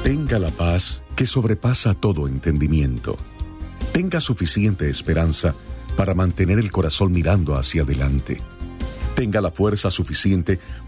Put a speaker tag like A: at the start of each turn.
A: Tenga la paz que sobrepasa todo entendimiento. Tenga suficiente esperanza para mantener el corazón mirando hacia adelante. Tenga la fuerza suficiente